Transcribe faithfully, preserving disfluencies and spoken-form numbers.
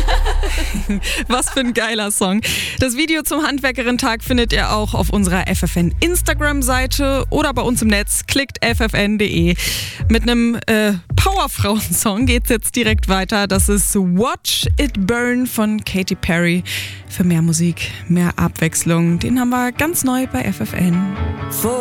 Was für ein geiler Song. Das Video zum Handwerkerin-Tag findet ihr auch auf unserer F F N Instagram-Seite oder bei uns im Netz. Klickt f f n punkt d e. Mit einem äh, Powerfrauen-Song geht's jetzt direkt weiter. Das ist Watch It Burn von Katy Perry. Für mehr Musik, mehr Abwechslung, den haben wir ganz neu bei F F N.